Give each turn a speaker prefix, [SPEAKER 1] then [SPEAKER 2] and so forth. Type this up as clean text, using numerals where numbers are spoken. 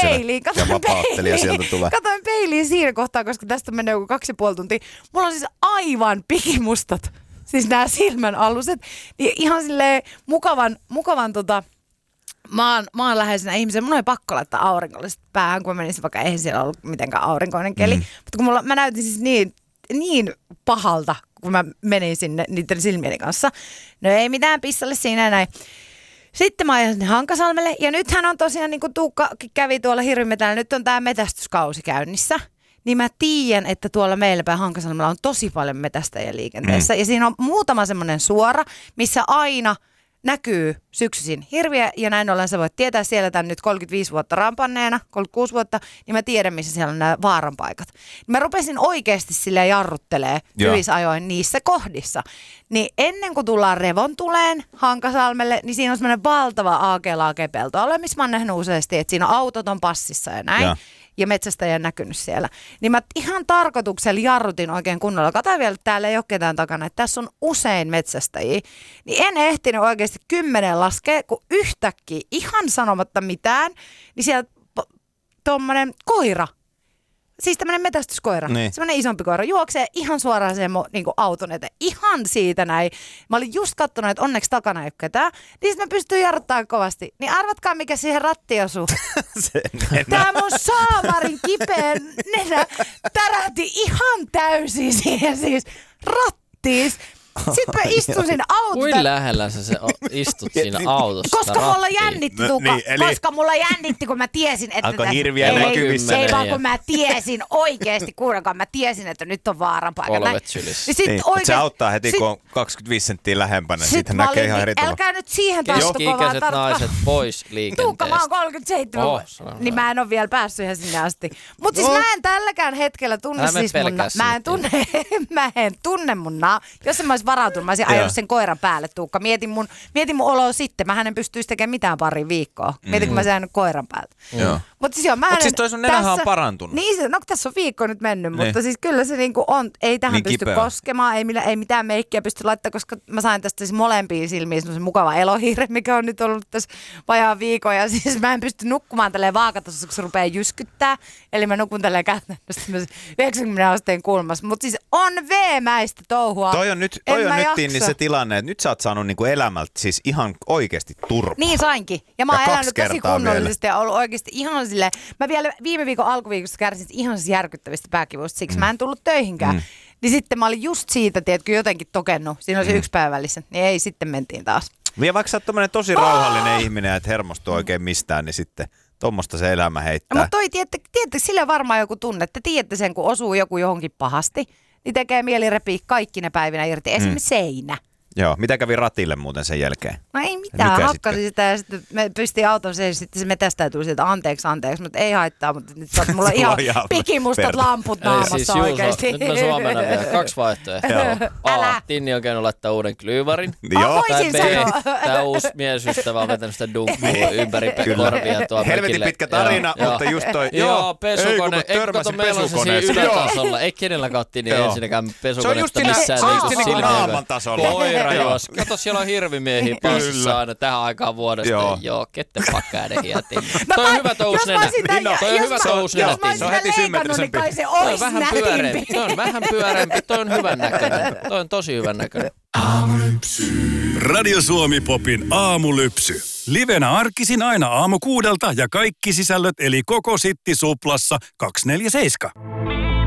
[SPEAKER 1] peiliin.
[SPEAKER 2] Ja vapauttelija sieltä tulee.
[SPEAKER 1] Katoin peiliin siinä kohtaa, koska tästä menee joku 2,5 tuntia. Mulla on siis aivan pikimustat, siis nämä silmän aluset. Niin ihan silleen mukavan maanläheisenä ihmisen. Mun oli pakko laittaa aurinkolliset päähän, kun mä menisin, vaikka eihän siellä ollut mitenkään aurinkoinen keli. Mutta kun mä näytin siis niin pahalta, kun mä menin sinne niiden silmieni kanssa. No ei mitään, pissalle siinä ja näin. Sitten mä ajan sinne Hankasalmelle ja nythän on tosiaan, niin kuin Tuukka kävi tuolla hirvimetällä, nyt on tää metästyskausi käynnissä. Niin mä tiedän, että tuolla meillä päin Hankasalmella on tosi paljon metästäjiä liikenteessä. Ja siinä on muutama semmoinen suora, missä aina näkyy syksyisin hirviä ja näin ollen sä voit tietää siellä tämän nyt 35 vuotta rampanneena, 36 vuotta, niin mä tiedän, missä siellä on nämä vaaranpaikat. Mä rupesin oikeasti silleen jarruttelee hyvissä ajoin niissä kohdissa. Niin ennen kuin tullaan Revontuleen Hankasalmelle, niin siinä on semmoinen valtava aakelaakepeltoalue, missä mä oon nähnyt useasti, että siinä autot on passissa ja näin. Ja metsästäjä näkynyt siellä. Niin mä ihan tarkoituksella jarrutin oikein kunnolla. Katsoin vielä, että täällä ei ole ketään takana, että tässä on usein metsästäjiä. Niin en ehtinyt oikeasti 10 laskea, kun yhtäkkiä ihan sanomatta mitään, niin siellä tommonen koira. Siis tämmönen metästyskoira, semmoinen isompi koira, juoksee ihan suoraan sen niinku auton eteen. Ihan siitä näin. Mä olin just kattonut, että onneksi takana ei ole ketään. Niin sit mä pystyin jarruttamaan kovasti. Niin arvatkaa, mikä siihen rattiin osui. Tää mun saamarin kipeä nenä tärähti ihan täysin siihen siis rattiin. Sitten mä istun siinä autossa.
[SPEAKER 3] Kuin lähellä sä istut siinä autossa?
[SPEAKER 1] Koska mulla jännitti, koska mulla jännitti, kun mä tiesin, että...
[SPEAKER 2] Alkoi hirviä näkyvissä.
[SPEAKER 1] Ei vaan kun mä tiesin oikeesti, kuulekaan mä tiesin, että nyt on vaaran paikka.
[SPEAKER 3] Polvet sylissä.
[SPEAKER 1] Niin
[SPEAKER 2] se auttaa heti, kun on 25 senttiä lähempänä. Sitten näkee ihan eri tavalla.
[SPEAKER 1] Älkää nyt siihen taas
[SPEAKER 3] keski-ikäiset naiset pois liikenteestä.
[SPEAKER 1] Tuukka, mä oon 37, niin mä en ole vielä päässyt ihan sinne asti. Mutta siis mä en tälläkään hetkellä tunne siis mä en tunne mun jos en mä olisi varautunut, mä olisin ajanut sen koiran päälle, Tuukka. Mietin mun oloa sitten. Mähän en pystyisi tekemään mitään pari viikkoa. Mietin, kun mä olisin ajanut koiran päältä. Mutta siis
[SPEAKER 2] toi sun nenähän on parantunut.
[SPEAKER 1] Niin, no tässä on viikko nyt mennyt, mutta siis kyllä se niinku on, ei tähän niin pysty koskemaan, ei mitään meikkiä pysty laittamaan, koska mä sain tästä siis molempiin silmiin semmoisen mukava elohiire, mikä on nyt ollut tässä vajaan viikon. Ja siis mä en pysty nukkumaan tälleen vaakatasossa, kun se rupeaa jyskyttää. Eli mä nukun tälleen käytännössä 90 asteen kulmassa. Mutta siis on veemäistä touhua.
[SPEAKER 2] Toi on nyt niin se tilanne, että nyt sä oot saanut niinku elämältä siis ihan oikeasti turpaa.
[SPEAKER 1] Niin sainkin. Ja mä oon elänyt tosi kunnollisesti ja ollut oikeasti ihan silleen. Mä vielä viime viikon alkuviikossa kärsin ihan siis järkyttävistä pääkivuista, siksi mä en tullut töihinkään. Niin sitten mä olin just siitä, tiedätkö, jotenkin tokennut. Siinä oli se yksi päivä välissä. Niin ei, sitten mentiin taas.
[SPEAKER 2] Ja vaikka sä oot tommonen tosi rauhallinen ihminen, että hermostuu oikein mistään, niin sitten tommosta se elämä heittää.
[SPEAKER 1] Mutta toi, tiedätte, sillä on varmaan joku tunne. Te tiedätte sen, kun osuu joku johonkin pahasti, niin tekee mieli repiä kaikki ne päivinä irti. Esimerkiksi seinä.
[SPEAKER 2] Joo, mitä kävi ratille muuten sen jälkeen?
[SPEAKER 1] No ei mitään, hakkasin sitä ja sitten me pystiin auton se ja sitten se metästäytyi sieltä anteeksi, mutta ei haittaa, mutta nyt mulla on ihan pikimustat lamput naamassa siis oikeesti.
[SPEAKER 3] Nyt mä suomena vielä 2 vaihtoehtoa. A. Tinni on käynyt laittaa uuden klyyvarin.
[SPEAKER 1] Voisin sanoa.
[SPEAKER 3] Tää uusi miesystävä on vetänyt sitä dunkkua ympäri korvia tuo
[SPEAKER 2] helvetin pitkä tarina, mutta just toi.
[SPEAKER 3] Joo, pesukone. Ei kato, meillä on se siinä ylätasolla. Ei kenelläkään ole Tinni ensinnäkään pesukonetta missään silmiä. Kato, siellä on hirvimiehiä passissa aina tähän aikaan vuodesta. Joo, kette pakkaiden hietin. Toi on hyvä tousnenä. Toi on hyvä tousnenä.
[SPEAKER 1] Jos mä olisin leikannut, niin kai se olisi nätimpi.
[SPEAKER 3] Toi on vähän pyöreämpi. Toi on hyvän näköinen. Toi on tosi hyvän näköinen.
[SPEAKER 4] Aamulypsy. Radio Suomi Popin aamulypsy. Livenä arkisin aina aamu 6 ja kaikki sisällöt eli koko Sitti Suplassa 247.